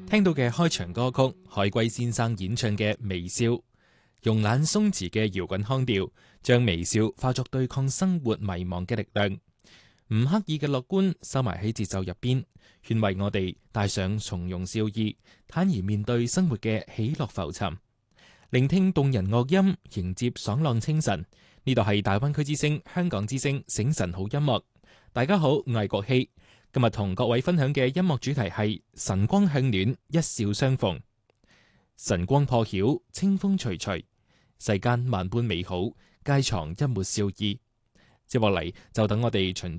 聽到嘅開場歌曲，海龜先生演唱嘅《微笑》，慵懶鬆弛嘅搖滾腔調，將微笑化作對抗生活迷茫嘅力量，唔刻意嘅樂觀收埋喺節奏入邊，勸慰我哋帶上從容笑意，坦然面對生活嘅起落浮沉，聆聽動人樂音，迎接爽朗清晨。呢度係大灣區之聲、香港之聲醒晨好音樂。大家好，我係國希。今日同各位分享嘅音樂主題係晨光向暖，一笑相逢。晨光破曉，清風徐徐，世間萬般美好，皆藏一抹笑意。接落嚟就等我哋循